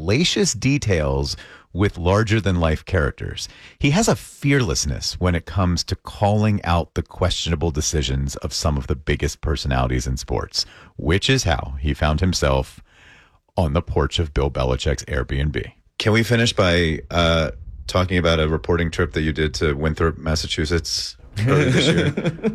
salacious details with larger-than-life characters. He has a fearlessness when it comes to calling out the questionable decisions of some of the biggest personalities in sports, which is how he found himself on the porch of Bill Belichick's Airbnb. Can we finish by talking about a reporting trip that you did to Winthrop, Massachusetts earlier this year?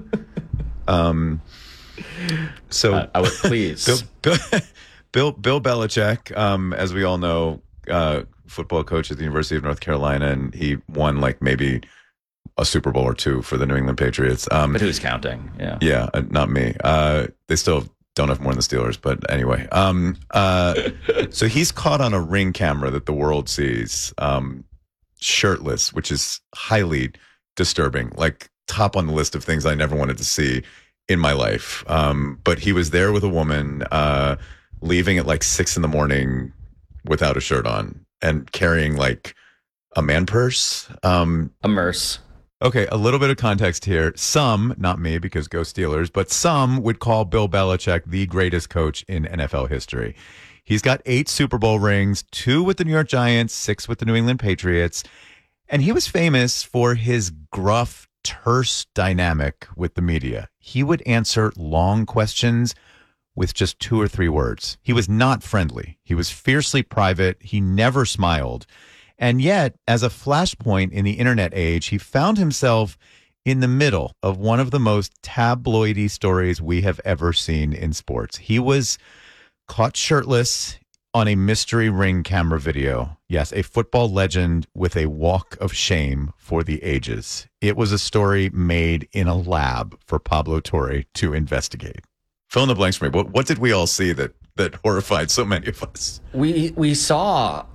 I would please. Bill Belichick, as we all know, football coach at the University of North Carolina, and he won like maybe a Super Bowl or two for the New England Patriots. But who's counting? Yeah. Yeah, not me. They still don't have more than the Steelers, but anyway. So he's caught on a Ring camera that the world sees, shirtless, which is highly disturbing, like top on the list of things I never wanted to see in my life. But he was there with a woman, leaving at like 6 a.m. without a shirt on and carrying like a man purse. A Merce. Okay, a little bit of context here. Some, not me because go Steelers, but some would call Bill Belichick the greatest coach in NFL history. He's got 8 Super Bowl rings, 2 with the New York Giants, 6 with the New England Patriots. And he was famous for his gruff, terse dynamic with the media. He would answer long questions with just 2 or 3 words. He was not friendly. He was fiercely private. He never smiled. And yet, as a flashpoint in the internet age, he found himself in the middle of one of the most tabloidy stories we have ever seen in sports. He was caught shirtless on a mystery Ring camera video. Yes, a football legend with a walk of shame for the ages. It was a story made in a lab for Pablo Torre to investigate. Fill in the blanks for me. What did we all see that horrified so many of us? We saw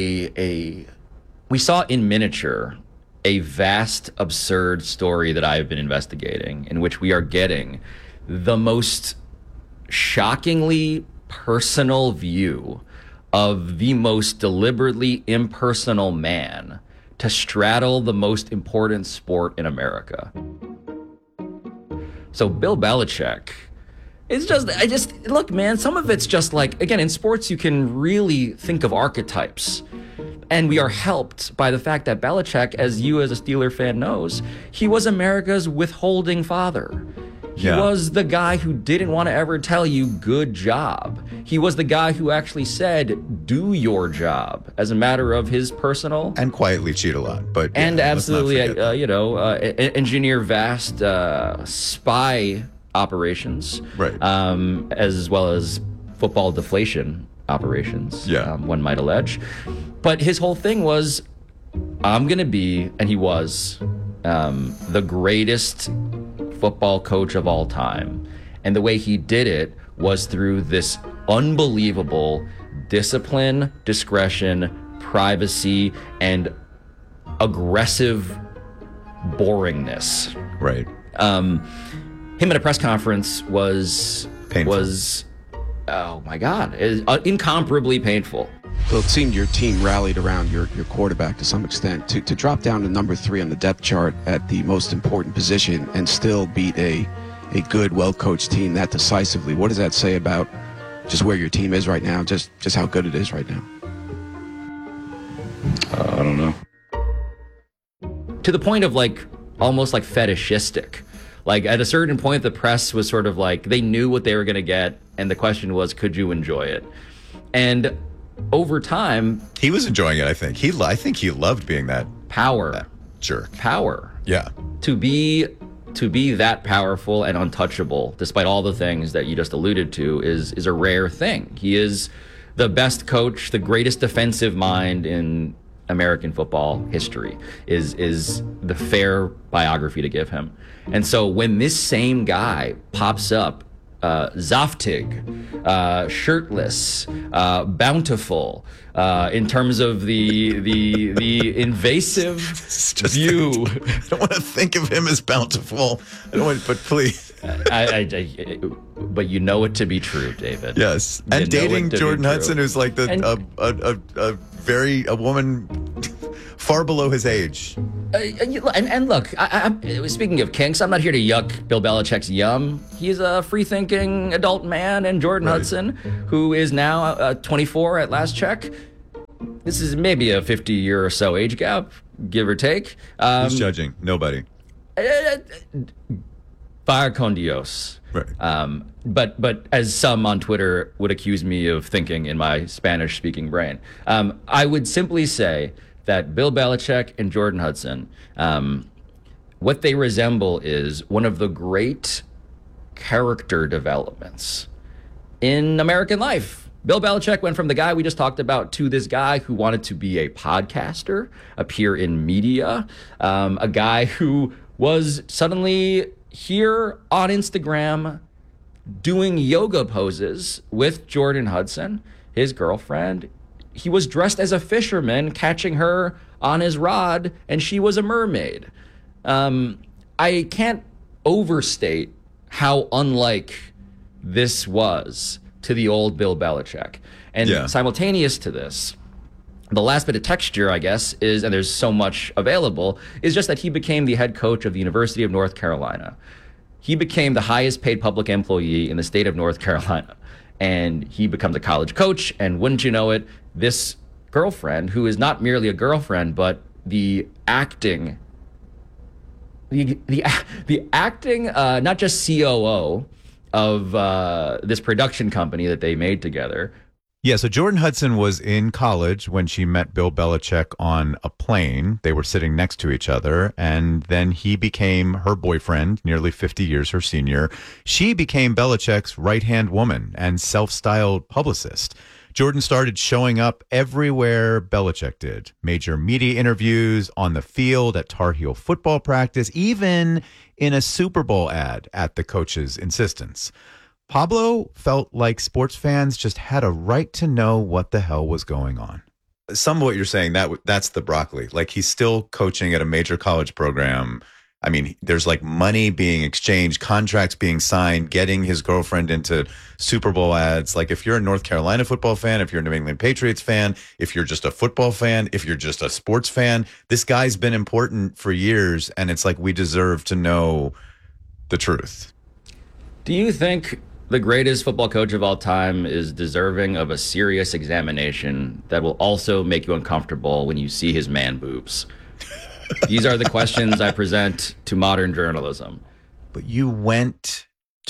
we saw in miniature a vast, absurd story that I've been investigating, in which we are getting the most shockingly personal view of the most deliberately impersonal man to straddle the most important sport in America. So Bill Belichick, look, man, some of it's just like, again, in sports, you can really think of archetypes. And we are helped by the fact that Belichick, as you as a Steeler fan knows, he was America's withholding father. He was the guy who didn't want to ever tell you, good job. He was the guy who actually said, do your job, as a matter of his personal... And quietly cheat a lot. But and absolutely, engineer vast spy operations. Right. As well as football deflation operations, one might allege. But his whole thing was, I'm going to be, and he was, the greatest football coach of all time. And the way he did it was through this unbelievable discipline, discretion, privacy, and aggressive boringness. Right. Him at a press conference was painful. Oh my God, incomparably painful. Well, it seemed your team rallied around your quarterback to some extent. To drop down to number 3 on the depth chart at the most important position and still beat a good, well-coached team that decisively, what does that say about just where your team is right now, just how good it is right now? I don't know. To the point of almost like fetishistic. Like at a certain point, the press was sort of like, they knew what they were going to get. And the question was, could you enjoy it? And over time, he was enjoying it. I think he loved being that jerk. Power. Yeah. To be that powerful and untouchable, despite all the things that you just alluded to, is a rare thing. He is the best coach, the greatest defensive mind in American football history, is the fair biography to give him. And so when this same guy pops up, Zoftig, shirtless, bountiful, in terms of the invasive view. I don't want to think of him as bountiful. I don't want, but please. But you know it to be true, David. Yes, and dating Jordan Hudson, who's like a woman far below his age. And look, speaking of kinks, I'm not here to yuck Bill Belichick's yum. He's a free-thinking adult man, and Jordan Hudson, who is now 24 at last check, this is maybe a 50-year or so age gap, give or take. Who's judging? Nobody. Fire con Dios. Right. But as some on Twitter would accuse me of thinking in my Spanish-speaking brain, I would simply say that Bill Belichick and Jordan Hudson, what they resemble is one of the great character developments in American life. Bill Belichick went from the guy we just talked about to this guy who wanted to be a podcaster, appear in media, a guy who was suddenly here on Instagram doing yoga poses with Jordan Hudson, his girlfriend. He was dressed as a fisherman, catching her on his rod, and she was a mermaid. I can't overstate how unlike this was to the old Bill Belichick. And simultaneous to this, the last bit of texture, I guess, is, and there's so much available, is just that he became the head coach of the University of North Carolina. He became the highest paid public employee in the state of North Carolina. And he becomes a college coach, and wouldn't you know it, this girlfriend, who is not merely a girlfriend, but the acting, not just COO of this production company that they made together. Yeah, so Jordan Hudson was in college when she met Bill Belichick on a plane. They were sitting next to each other, and then he became her boyfriend, nearly 50 years her senior. She became Belichick's right-hand woman and self-styled publicist. Jordan started showing up everywhere Belichick did. Major media interviews, on the field, at Tar Heel football practice, even in a Super Bowl ad at the coach's insistence. Pablo felt like sports fans just had a right to know what the hell was going on. Some of what you're saying, that's the broccoli. Like, he's still coaching at a major college program. I mean, there's like money being exchanged, contracts being signed, getting his girlfriend into Super Bowl ads. Like, if you're a North Carolina football fan, if you're a New England Patriots fan, if you're just a football fan, if you're just a sports fan, this guy's been important for years, and it's like we deserve to know the truth. Do you think the greatest football coach of all time is deserving of a serious examination that will also make you uncomfortable when you see his man boobs? These are the questions I present to modern journalism. But you rented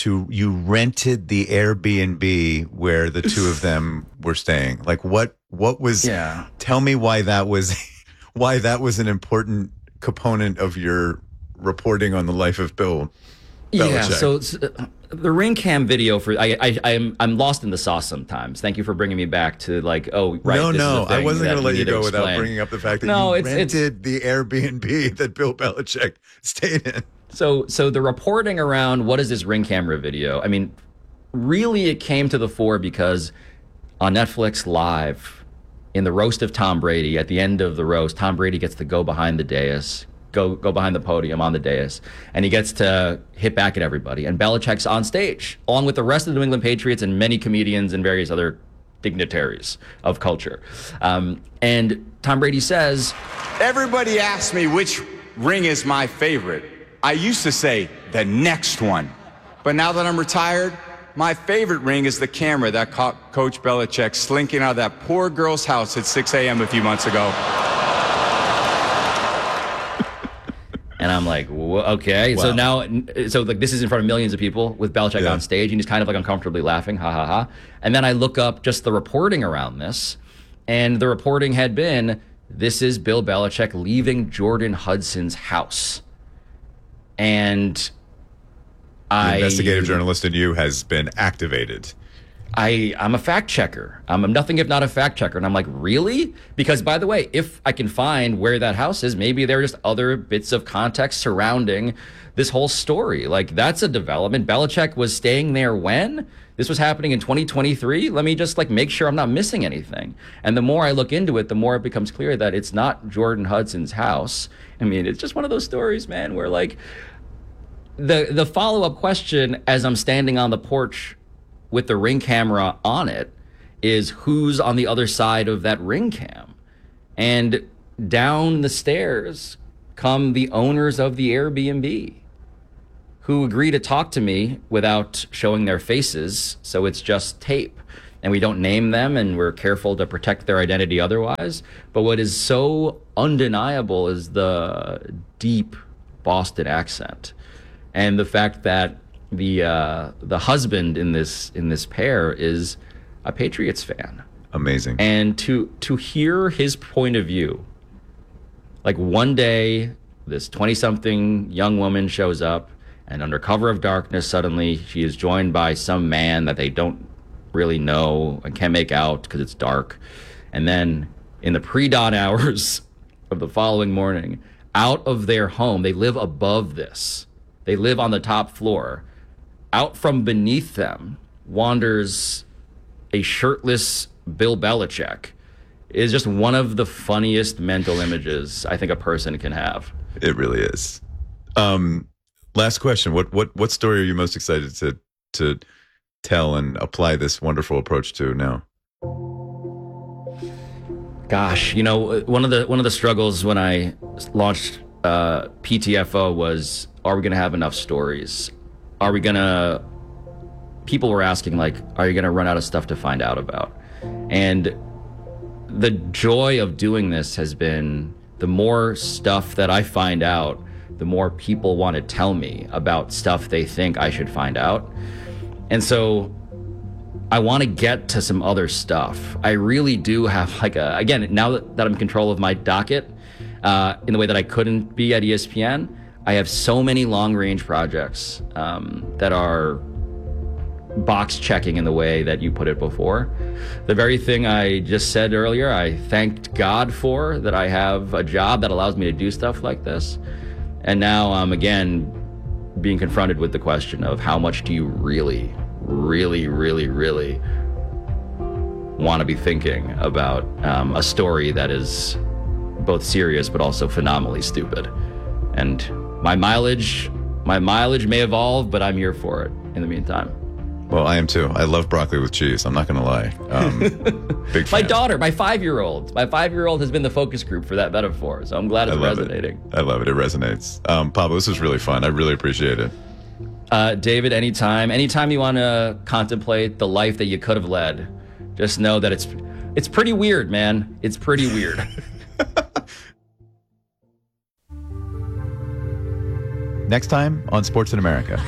the Airbnb where the two of them were staying. Like, what was, tell me why that was an important component of your reporting on the life of Bill Belichick. Yeah, so the ring cam video for I'm lost in the sauce sometimes. Thank you for bringing me back to like, oh, right. No, I wasn't going to let you go without bringing up the fact that you rented the Airbnb that Bill Belichick stayed in. So the reporting around what is this ring camera video? I mean, really, it came to the fore because on Netflix Live, in the roast of Tom Brady, at the end of the roast, Tom Brady gets to go behind the dais. Go behind the podium on the dais, and he gets to hit back at everybody. And Belichick's on stage, along with the rest of the New England Patriots and many comedians and various other dignitaries of culture. And Tom Brady says, everybody asks me which ring is my favorite. I used to say the next one. But now that I'm retired, my favorite ring is the camera that caught Coach Belichick slinking out of that poor girl's house at 6 a.m. a few months ago. And I'm like, okay. Wow. So now, like, this is in front of millions of people with Belichick on stage, and he's kind of like uncomfortably laughing, ha ha ha. And then I look up just the reporting around this, and the reporting had been, this is Bill Belichick leaving Jordan Hudson's house. And the investigative journalist in you has been activated. I'm a fact checker. I'm nothing if not a fact checker. And I'm like, really? Because, by the way, if I can find where that house is, maybe there are just other bits of context surrounding this whole story. Like, that's a development. Belichick was staying there when? This was happening in 2023? Let me just, like, make sure I'm not missing anything. And the more I look into it, the more it becomes clear that it's not Jordan Hudson's house. I mean, it's just one of those stories, man, where, like, the follow-up question as I'm standing on the porch with the ring camera on it is who's on the other side of that ring cam. And down the stairs come the owners of the Airbnb who agree to talk to me without showing their faces. So it's just tape. and we don't name them, and we're careful to protect their identity otherwise. But what is so undeniable is the deep Boston accent, and the fact that the husband in this pair is a Patriots fan. Amazing. And to hear his point of view, like one day this 20-something young woman shows up, and under cover of darkness, suddenly she is joined by some man that they don't really know and can't make out because it's dark. And then in the pre-dawn hours of the following morning, out of their home, they live above this. They live on the top floor. Out from beneath them wanders a shirtless Bill Belichick. It is just one of the funniest mental images I think a person can have. It really is. Last question. What story are you most excited to tell and apply this wonderful approach to now? Gosh, one of the struggles when I launched PTFO was, are we going to have enough stories? People were asking, like, are you going to run out of stuff to find out about? And the joy of doing this has been, the more stuff that I find out, the more people want to tell me about stuff they think I should find out. And so I want to get to some other stuff. I really do have, again, now that I'm in control of my docket, in the way that I couldn't be at ESPN, I have so many long-range projects that are box checking in the way that you put it before. The very thing I just said earlier, I thanked God for, that I have a job that allows me to do stuff like this. And now I'm again being confronted with the question of how much do you really, really, really, really want to be thinking about a story that is both serious but also phenomenally stupid. And my mileage may evolve, but I'm here for it in the meantime. Well, I am too. I love broccoli with cheese. I'm not going to lie. Big fan. My daughter, my 5-year-old has been the focus group for that metaphor. So I'm glad it's resonating. I love it. It resonates. Pablo, this was really fun. I really appreciate it. David, anytime you want to contemplate the life that you could have led, just know that it's pretty weird, man. It's pretty weird. Next time on Sports in America.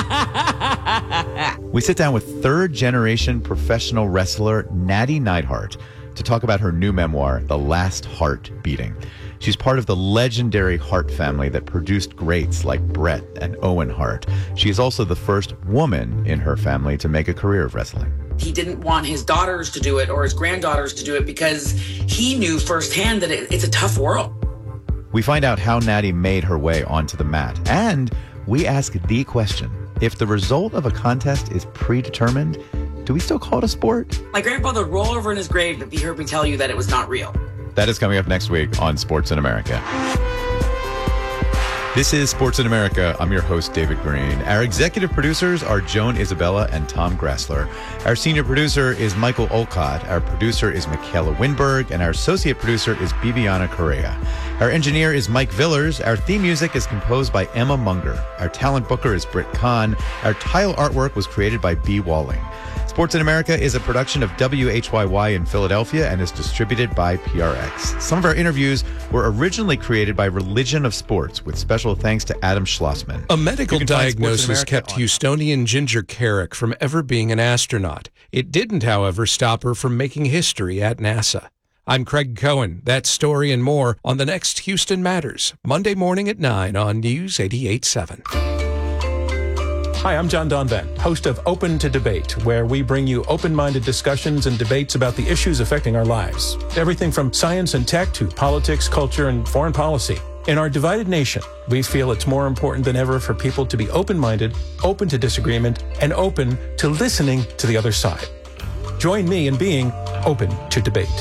We sit down with third-generation professional wrestler Natty Neidhart to talk about her new memoir, The Last Heart Beating. She's part of the legendary Hart family that produced greats like Bret and Owen Hart. She is also the first woman in her family to make a career of wrestling. He didn't want his daughters to do it or his granddaughters to do it because he knew firsthand that it's a tough world. We find out how Natty made her way onto the mat, and we ask the question: if the result of a contest is predetermined, do we still call it a sport? My grandfather would roll over in his grave if he heard me tell you that it was not real. That is coming up next week on Sports in America. This is Sports in America. I'm your host, David Green. Our executive producers are Joan Isabella and Tom Grassler. Our senior producer is Michael Olcott. Our producer is Michaela Winberg. And our associate producer is Bibiana Correa. Our engineer is Mike Villers. Our theme music is composed by Emma Munger. Our talent booker is Britt Kahn. Our tile artwork was created by B. Walling. Sports in America is a production of WHYY in Philadelphia and is distributed by PRX. Some of our interviews were originally created by Religion of Sports, with special thanks to Adam Schlossman. A medical diagnosis kept Houstonian Ginger Carrick from ever being an astronaut. It didn't, however, stop her from making history at NASA. I'm Craig Cohen. That story and more on the next Houston Matters, Monday morning at 9 on News 88.7. Hi, I'm John Donvan, host of Open to Debate, where we bring you open-minded discussions and debates about the issues affecting our lives. Everything from science and tech to politics, culture, and foreign policy. In our divided nation, we feel it's more important than ever for people to be open-minded, open to disagreement, and open to listening to the other side. Join me in being open to debate.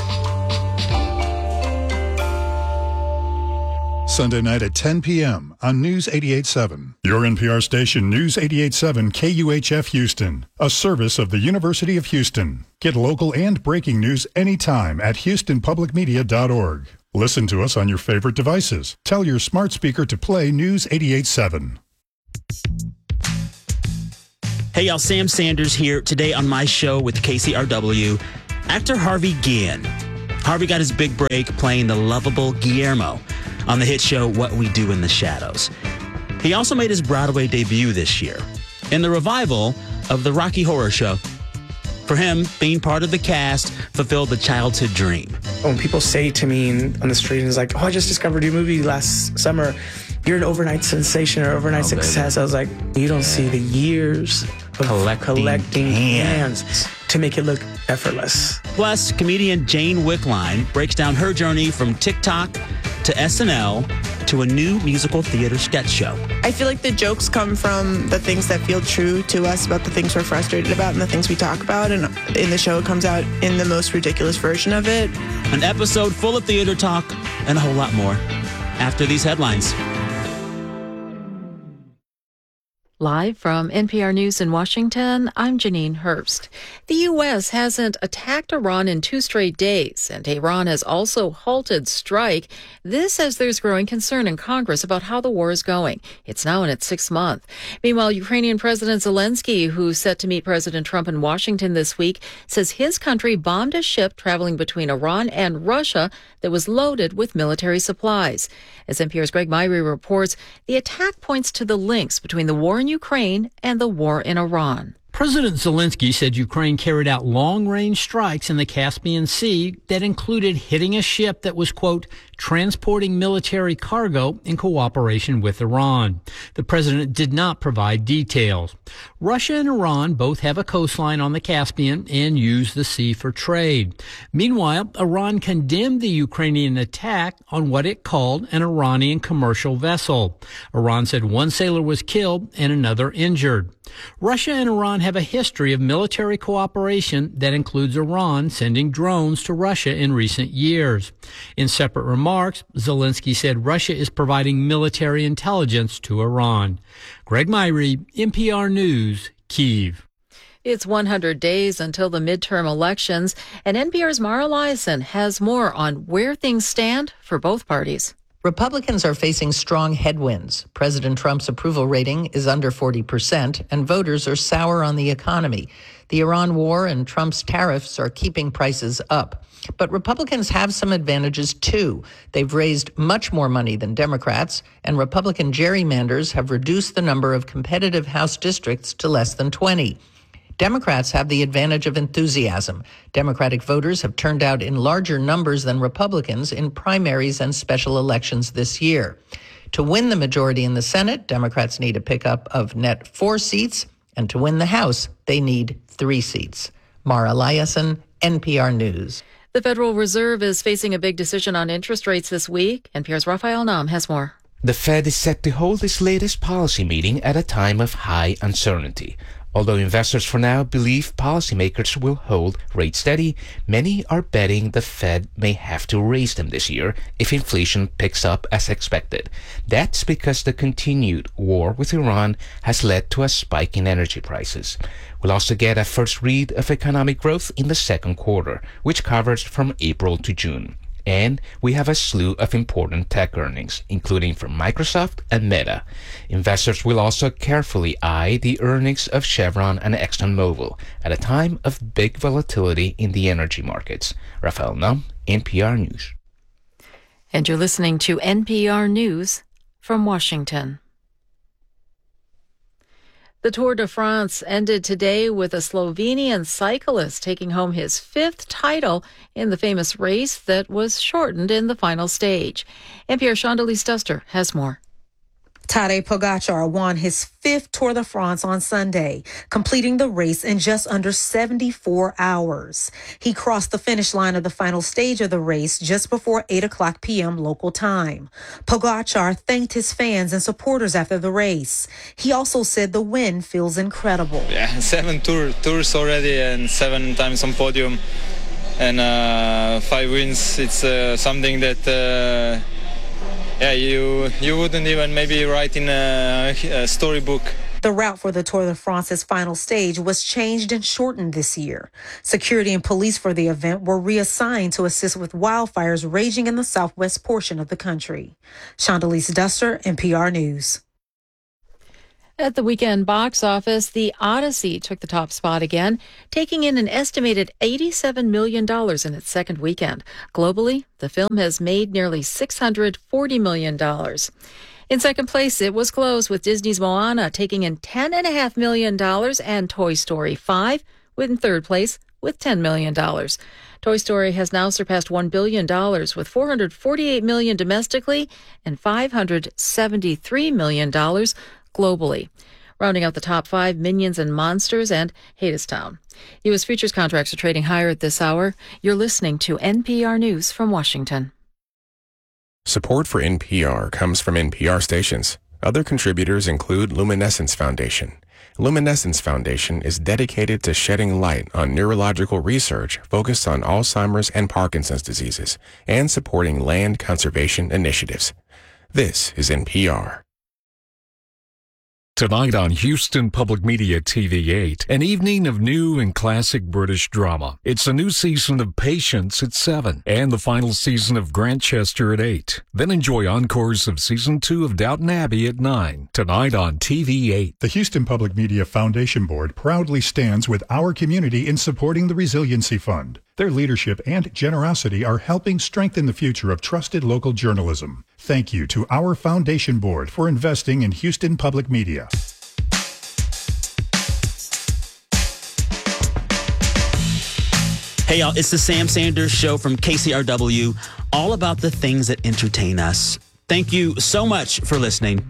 Sunday night at 10 p.m. on News 88.7. Your NPR station, News 88.7 KUHF Houston, a service of the University of Houston. Get local and breaking news anytime at houstonpublicmedia.org. Listen to us on your favorite devices. Tell your smart speaker to play News 88.7. Hey, y'all, Sam Sanders here today on my show with KCRW. Actor Harvey Guillen. Harvey got his big break playing the lovable Guillermo on the hit show What We Do in the Shadows. He also made his Broadway debut this year in the revival of the Rocky Horror Show. For him, being part of the cast fulfilled the childhood dream. When people say to me on the street, it's like, oh, I just discovered your movie last summer. You're an overnight sensation or overnight success. I was like, you don't see the years of collecting hands to make it look effortless. Plus, comedian Jane Wickline breaks down her journey from TikTok to SNL to a new musical theater sketch show. I feel like the jokes come from the things that feel true to us about the things we're frustrated about and the things we talk about. And in the show, it comes out in the most ridiculous version of it. An episode full of theater talk and a whole lot more after these headlines. Live from NPR News in Washington, I'm Janine Herbst. The U.S. hasn't attacked Iran in 2 straight days, and Iran has also halted strike. This as there's growing concern in Congress about how the war is going. It's now in its 6th month. Meanwhile, Ukrainian President Zelensky, who's set to meet President Trump in Washington this week, says his country bombed a ship traveling between Iran and Russia that was loaded with military supplies. As NPR's Greg Myrie reports, the attack points to the links between the war in Ukraine and the war in Iran. President Zelensky said Ukraine carried out long-range strikes in the Caspian Sea that included hitting a ship that was, quote, transporting military cargo in cooperation with Iran. The president did not provide details. Russia and Iran both have a coastline on the Caspian and use the sea for trade. Meanwhile, Iran condemned the Ukrainian attack on what it called an Iranian commercial vessel. Iran said one sailor was killed and another injured. Russia and Iran have a history of military cooperation that includes Iran sending drones to Russia in recent years. In separate remarks, Zelensky said Russia is providing military intelligence to Iran. Greg Myrie, NPR News, Kyiv. It's 100 days until the midterm elections, and NPR's Mara Liasson has more on where things stand for both parties. Republicans are facing strong headwinds. President Trump's approval rating is under 40%, and voters are sour on the economy. The Iran war and Trump's tariffs are keeping prices up. But Republicans have some advantages, too. They've raised much more money than Democrats, and Republican gerrymanders have reduced the number of competitive House districts to less than 20. Democrats have the advantage of enthusiasm. Democratic voters have turned out in larger numbers than Republicans in primaries and special elections this year. To win the majority in the Senate, Democrats need a pickup of net 4 seats, and to win the House, they need 3 seats. Mara Liasson, NPR News. The Federal Reserve is facing a big decision on interest rates this week. NPR's Raphael Nam has more. The Fed is set to hold its latest policy meeting at a time of high uncertainty. Although investors for now believe policymakers will hold rates steady, many are betting the Fed may have to raise them this year if inflation picks up as expected. That's because the continued war with Iran has led to a spike in energy prices. We'll also get a first read of economic growth in the second quarter, which covers from April to June. And we have a slew of important tech earnings, including from Microsoft and Meta. Investors will also carefully eye the earnings of Chevron and ExxonMobil at a time of big volatility in the energy markets. Raphael Nam, NPR News. And you're listening to NPR News from Washington. The Tour de France ended today with a Slovenian cyclist taking home his 5th title in the famous race that was shortened in the final stage. NPR's Shondelise Duster has more. Tadej Pogačar won his 5th Tour de France on Sunday, completing the race in just under 74 hours. He crossed the finish line of the final stage of the race just before 8 o'clock p.m. local time. Pogačar thanked his fans and supporters after the race. He also said the win feels incredible. Yeah, 7 tours already and 7 times on podium and 5 wins. It's something that... you wouldn't even maybe write in a storybook. The route for the Tour de France's final stage was changed and shortened this year. Security and police for the event were reassigned to assist with wildfires raging in the southwest portion of the country. Shondelise Duster, NPR News. At the weekend box office, The Odyssey took the top spot again, taking in an estimated $87 million in its second weekend. Globally, the film has made nearly $640 million. In second place, it was close, with Disney's Moana taking in $10.5 million and Toy Story 5 in third place with $10 million. Toy Story has now surpassed $1 billion with $448 million domestically and $573 million globally. Rounding out the top five, Minions and Monsters and Hadestown. U.S. futures contracts are trading higher at this hour. You're listening to NPR News from Washington. Support for NPR comes from NPR stations. Other contributors include Luminescence Foundation. Luminescence Foundation is dedicated to shedding light on neurological research focused on Alzheimer's and Parkinson's diseases and supporting land conservation initiatives. This is NPR. Tonight on Houston Public Media TV8, an evening of new and classic British drama. It's a new season of Patience at 7 and the final season of Grantchester at 8. Then enjoy encores of Season 2 of Downton Abbey at 9. Tonight on TV8. The Houston Public Media Foundation Board proudly stands with our community in supporting the Resiliency Fund. Their leadership and generosity are helping strengthen the future of trusted local journalism. Thank you to our foundation board for investing in Houston Public Media. Hey, y'all, it's the Sam Sanders Show from KCRW, all about the things that entertain us. Thank you so much for listening.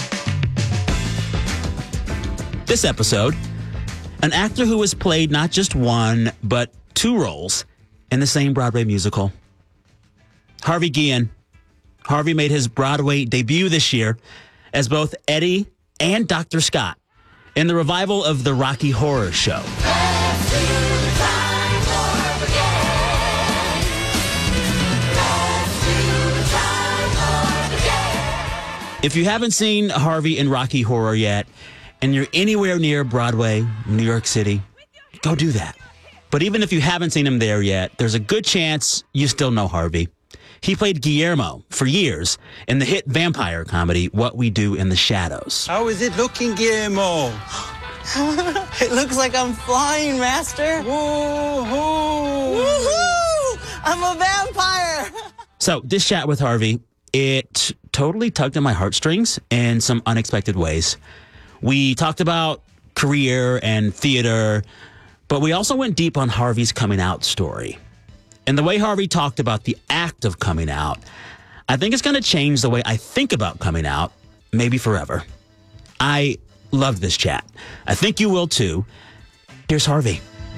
This episode, an actor who has played not just one, but two roles in the same Broadway musical. Harvey Guillen. Harvey made his Broadway debut this year as both Eddie and Dr. Scott in the revival of the Rocky Horror Show. If you haven't seen Harvey in Rocky Horror yet, and you're anywhere near Broadway, New York City, go do that. But even if you haven't seen him there yet, there's a good chance you still know Harvey. He played Guillermo for years in the hit vampire comedy, What We Do in the Shadows. How is it looking, Guillermo? It looks like I'm flying, Master. Woo-hoo! Woohoo! I'm a vampire. So this chat with Harvey, it totally tugged at my heartstrings in some unexpected ways. We talked about career and theater, but we also went deep on Harvey's coming out story. And the way Harvey talked about the act of coming out, I think it's going to change the way I think about coming out, maybe forever. I loved this chat. I think you will too. Here's Harvey.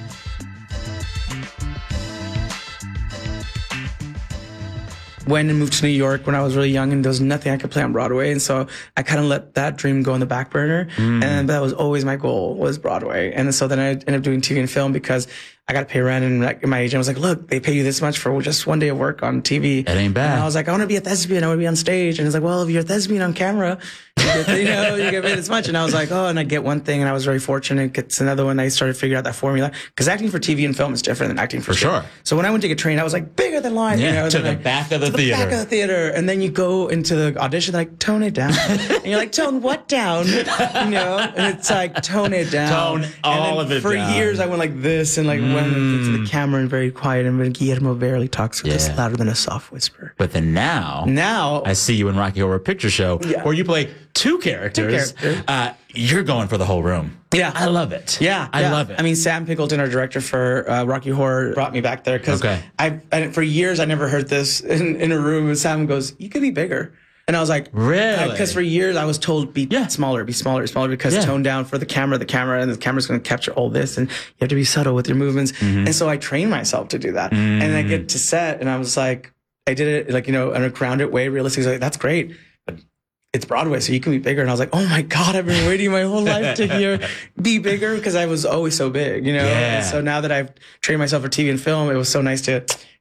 Went and moved to New York when I was really young, and there was nothing I could play on Broadway. And so I kind of let that dream go in the back burner. And that was always my goal, was Broadway. And so then I ended up doing TV and film because I got to pay rent. And my agent was like, look, they pay you this much for just one day of work on TV. It ain't bad. And I was like, I want to be a thespian. I want to be on stage. And he's like, well, if you're a thespian on camera, you get paid this much. And I was like, oh, and I get one thing. And I was very fortunate. Gets another one. I started figuring out that formula. Because acting for TV and film is different than acting for sure. So when I went to get trained, I was like, bigger than life. Yeah, to the back of the theater. Back of the theater. And then you go into the audition, they're like, tone it down. And you're like, tone what down? And it's like, tone it down. Tone all of it for down. For years, I went like this and like went into the camera and very quiet. And when Guillermo barely talks, just louder than a soft whisper. But then now I see you in Rocky Horror Picture Show where you play two characters. You're going for the whole room. Yeah. I love it. Yeah. I love it. I mean, Sam Pickleton, our director for Rocky Horror, brought me back there because for years I never heard this in a room. And Sam goes, you could be bigger. And I was like, really? Because for years I was told, be smaller, because tone down for the camera, and the camera's going to capture all this, and you have to be subtle with your movements. And so I trained myself to do that. And then I get to set, and I was like, I did it like, in a grounded way, realistic. Like, that's great. But it's Broadway, so you can be bigger. And I was like, oh my God, I've been waiting my whole life to hear be bigger, because I was always so big, Yeah. And so now that I've trained myself for TV and film, it was so nice to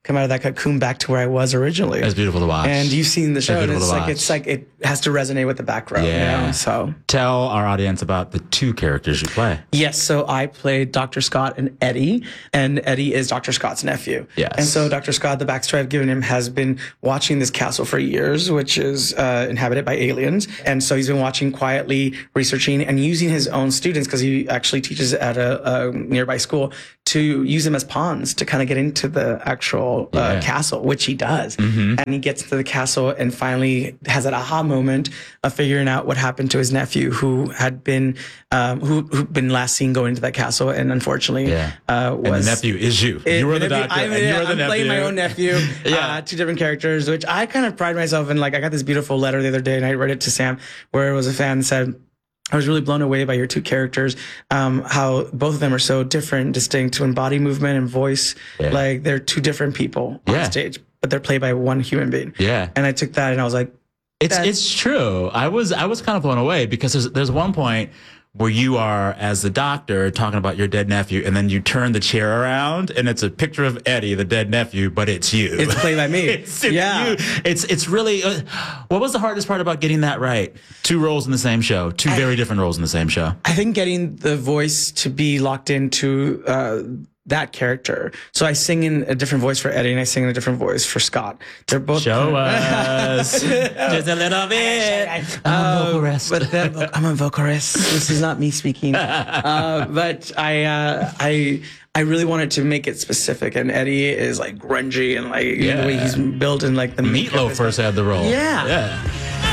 come out of that cocoon back to where I was originally. It's beautiful to watch. And you've seen the show, and It's like it has to resonate with the background. Yeah. You know? So tell our audience about the two characters you play. Yes, so I played Dr. Scott and Eddie is Dr. Scott's nephew. Yes. And so Dr. Scott, the backstory I've given him, has been watching this castle for years, which is inhabited by aliens. And so he's been watching quietly, researching, and using his own students, because he actually teaches at a nearby school, to use them as pawns to kind of get into the actual castle, which he does. Mm-hmm. And he gets to the castle and finally has that aha moment of figuring out what happened to his nephew, who had been who'd been last seen going into that castle, and unfortunately was. And the nephew is you. You were the doctor. I'm playing my own nephew. Two different characters, which I kind of pride myself in. Like, I got this beautiful letter the other day, and I read it to Sam, where it was a fan that said, I was really blown away by your two characters, how both of them are so different, distinct in body movement and voice. Yeah. Like, they're two different people on stage, but they're played by one human being. Yeah. And I took that and I was like, it's true. I was kind of blown away, because there's one point where you are, as the doctor, talking about your dead nephew, and then you turn the chair around, and it's a picture of Eddie, the dead nephew, but it's you. It's played by me. It's you. It's really. What was the hardest part about getting that right? Two roles in the same show, two very different roles in the same show. I think getting the voice to be locked into that character. So I sing in a different voice for Eddie, and I sing in a different voice for Scott. They're both show us just a little bit. I'm a vocalist. But I'm a vocalist. This is not me speaking. But I really wanted to make it specific, and Eddie is like grungy and like the way he's built, and like the Meatloaf first had the role. Yeah.